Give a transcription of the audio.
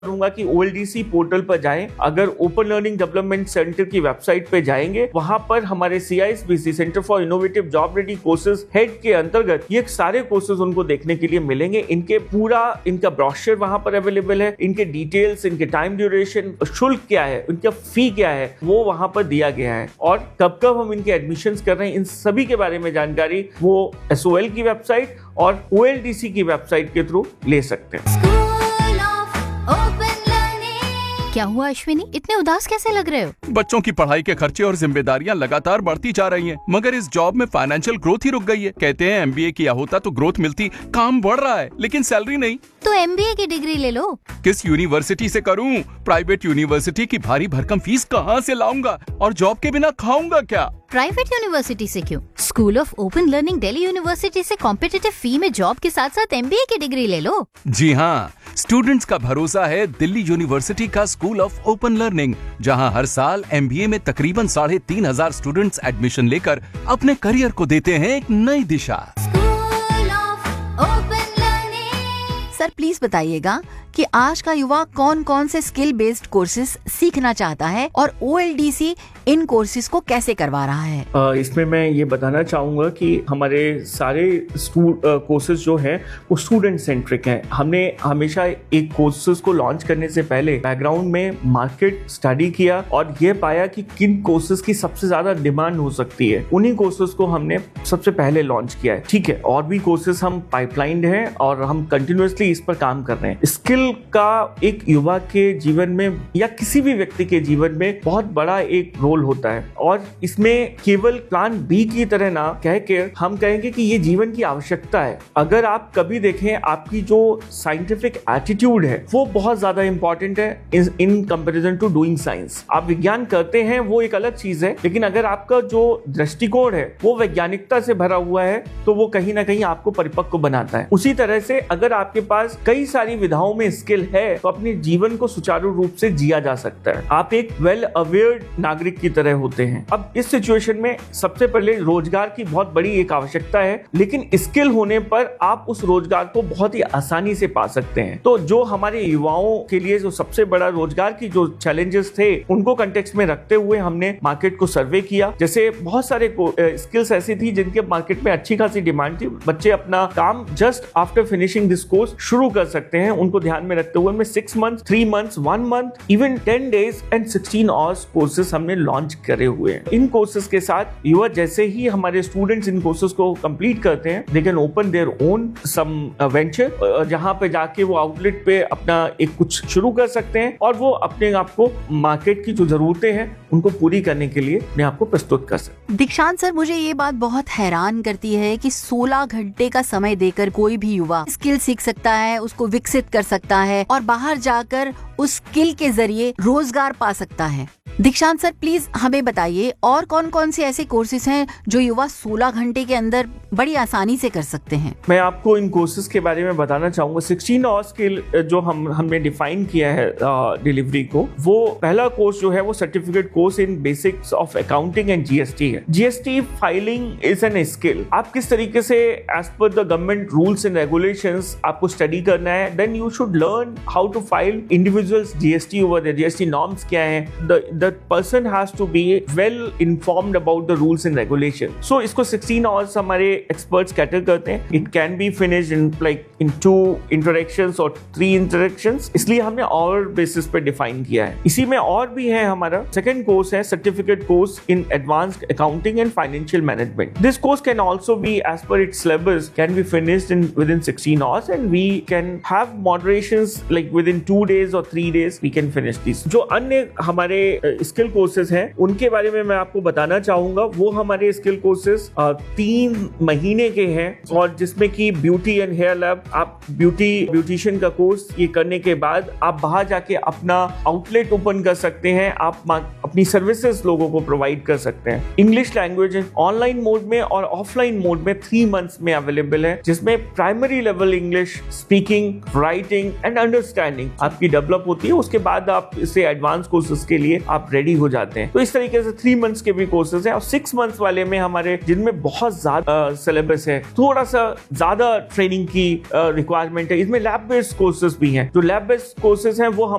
करूंगा कि OLDC portal पर जाएं। अगर ओपन लर्निंग डेवलपमेंट सेंटर की वेबसाइट पे जाएंगे, वहां पर हमारे CISBC centre for innovative job ready courses head के अंतर्गत ये सारे कोर्सेज उनको देखने के लिए मिलेंगे। इनका ब्रोशर वहां पर अवेलेबल है, इनके डिटेल्स, इनके टाइम ड्यूरेशन, शुल्क क्या है, इनका फी क्या है, वो वहां पर दिया गया है और कब कब हम इनके एडमिशंस कर रहे हैं, इन सभी के बारे में जानकारी वो SOL की वेबसाइट और OLDC की वेबसाइट के थ्रू ले सकते हैं। क्या हुआ अश्विनी, इतने उदास कैसे लग रहे हो? बच्चों की पढ़ाई के खर्चे और जिम्मेदारियां लगातार बढ़ती जा रही हैं, मगर इस जॉब में फाइनेंशियल ग्रोथ ही रुक गई है। कहते हैं MBA किया होता तो ग्रोथ मिलती, काम बढ़ रहा है लेकिन सैलरी नहीं। तो MBA की डिग्री ले लो। किस यूनिवर्सिटी से करूं? प्राइवेट यूनिवर्सिटी की भारी भरकम फीस कहां से लाऊंगा और जॉब के बिना खाऊंगा क्या? प्राइवेट यूनिवर्सिटी से क्यों? School of open learning Delhi university से कॉम्पिटिटिव फी में जॉब के साथ साथ MBA की डिग्री ले लो। जी हाँ, स्टूडेंट्स का भरोसा है दिल्ली यूनिवर्सिटी का स्कूल ऑफ ओपन लर्निंग, जहां हर साल MBA में तकरीबन 3,500 स्टूडेंट्स एडमिशन लेकर अपने करियर को देते हैं एक नई दिशा। सर प्लीज बताइएगा कि आज का युवा कौन कौन से स्किल बेस्ड कोर्सेज सीखना चाहता है और OLDC इन कोर्सेज को कैसे करवा रहा है? इसमें मैं ये बताना चाहूँगा कि हमारे सारे कोर्सेज जो हैं वो स्टूडेंट सेंट्रिक हैं। हमने हमेशा एक कोर्सेज को लॉन्च करने से पहले बैकग्राउंड में मार्केट स्टडी किया और ये पाया कि किन कोर्सेज की सबसे ज़्यादा डिमांड हो सकती है, उन्हीं कोर्सेज को हमने सबसे पहले लॉन्च किया है। ठीक है, और भी कोर्सेज हम पाइपलाइंड हैं और हम कंटिन्यूसली इस पर काम कर रहे हैं। स्किल का एक युवा के जीवन में या किसी भी व्यक्ति के जीवन में बहुत बड़ा एक रोल होता है और इसमें केवल प्लान बी की तरह ना कह के हम कहेंगे कि ये जीवन की आवश्यकता है। अगर आप कभी देखें, आपकी जो साइंटिफिक एटीट्यूड है वो बहुत ज्यादा इंपॉर्टेंट है in comparison to doing science. आप विज्ञान करते हैं वो एक अलग चीज है, लेकिन अगर आपका जो दृष्टिकोण है वो वैज्ञानिकता से भरा हुआ है तो वो कहीं ना कहीं आपको परिपक्व बनाता है। उसी तरह से अगर आपके पास कई सारी विधाओं में स्किल है तो अपने जीवन को सुचारू रूप से जिया जा सकता है। आप एक वेल अवेयर्ड नागरिक की तरह होते हैं। अब इस सिचुएशन में सबसे पहले रोजगार की बहुत बड़ी एक आवश्यकता है, लेकिन स्किल होने पर आप उस रोजगार को बहुत ही आसानी से पा सकते हैं। तो जो हमारे युवाओं के लिए जो सबसे बड़ा रोजगार की जो चैलेंजेस थे उनको कंटेक्स्ट में रखते हुए हमने मार्केट को सर्वे किया। जैसे बहुत सारे स्किल्स ऐसी थी जिनके मार्केट में अच्छी खासी डिमांड थी, बच्चे अपना काम just after finishing this course शुरू कर सकते हैं। उनको ध्यान में रखते हुए 6 months, 3 months, 1 month, even 10 days and 16 hours courses हमने लॉन्च करे हुए हैं। इन कोर्सेस के साथ युवा जैसे ही हमारे स्टूडेंट्स इन कोर्सेस को कंप्लीट करते हैं, they can open their own some venture, जहां पे जाके वो आउटलेट पे अपना एक कुछ शुरू कर सकते हैं और वो अपने आप को मार्केट की जो जरूरतें हैं उनको पूरी करने के लिए अपने आप को प्रस्तुत कर सकते हैं। दीक्षांत सर, मुझे ये बात बहुत हैरान करती है कि 16 घंटे का समय देकर कोई भी युवा स्किल सीख सकता है, उसको विकसित कर सकता है और बाहर जाकर उस स्किल के जरिए रोजगार पा सकता है। दीक्षांत सर प्लीज हमें बताइए और कौन कौन से ऐसे कोर्सेज हैं जो युवा 16 घंटे के अंदर बड़ी आसानी से कर सकते हैं? मैं आपको इन कोर्सेज के बारे में बताना चाहूंगा। 16 आवर्स के जो हमने डिफाइन किया है डिलीवरी को, वो पहला कोर्स जो है वो certificate course in basics of accounting and GST है। GST filing is an skill. आप किस तरीके से as per the government rules and regulations आपको स्टडी करना है, then you should learn how to file individuals GST over there. GST norms क्या है, the person has to be well informed about the rules and regulations. So इसको 16 hours हमारे experts cater करते हैं। It can be finished in 2 interactions or 3 interactions, इसलिए हमने और basis पे define किया है। इसी में और भी है हमारा second course है certificate course in advanced accounting and financial management. This course can also be as per its syllabus can be finished within 16 hours and we can have moderations like within 2 days or 3 days we can finish this. जो अन्य हमारे skill courses हैं उनके बारे में मैं आपको बताना चाहूंगा। वो हमारे स्किल कोर्सेज 3 महीने के हैं और जिसमें कि ब्यूटी एंड हेयर लैब, आप ब्यूटिशियन का कोर्स ये करने के बाद आप बाहर जाके अपना आउटलेट ओपन कर सकते हैं, आप अपनी सर्विसेज लोगों को प्रोवाइड कर सकते हैं। इंग्लिश लैंग्वेज ऑनलाइन मोड में और ऑफलाइन मोड में 3 months में अवेलेबल है, जिसमें primary level English speaking, writing and understanding आपकी डेवलप होती है। उसके बाद आप इसे एडवांस कोर्सेज के लिए आप आप रेडी हो जाते हैं। तो इस तरीके से 3 मंथ्स के भी कोर्सेज हैं और 6 मंथ्स वाले में हमारे जिनमें बहुत ज्यादा सिलेबस है, थोड़ा सा ज्यादा ट्रेनिंग की रिक्वायरमेंट है, इसमें लैब बेस्ड कोर्सेज भी हैं। जो लैब बेस्ड कोर्सेज हैं वो